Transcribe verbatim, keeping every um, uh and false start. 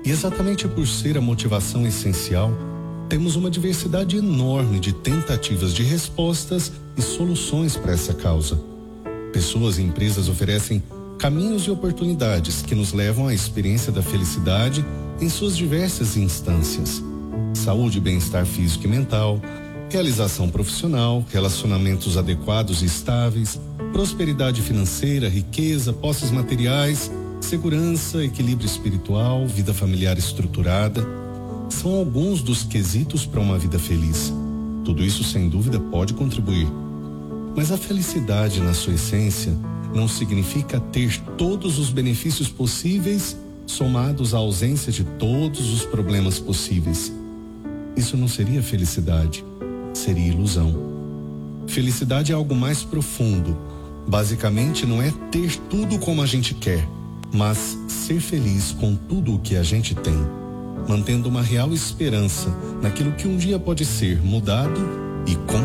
E exatamente por ser a motivação essencial, temos uma diversidade enorme de tentativas de respostas e soluções para essa causa. Pessoas e empresas oferecem caminhos e oportunidades que nos levam à experiência da felicidade em suas diversas instâncias. Saúde e bem-estar físico e mental, realização profissional, relacionamentos adequados e estáveis, prosperidade financeira, riqueza, posses materiais, segurança, equilíbrio espiritual, vida familiar estruturada, são alguns dos quesitos para uma vida feliz. Tudo isso, sem dúvida, pode contribuir. Mas a felicidade, na sua essência, não significa ter todos os benefícios possíveis somados à ausência de todos os problemas possíveis. Isso não seria felicidade, seria ilusão. Felicidade é algo mais profundo. Basicamente, não é ter tudo como a gente quer, mas ser feliz com tudo o que a gente tem, mantendo uma real esperança naquilo que um dia pode ser mudado e com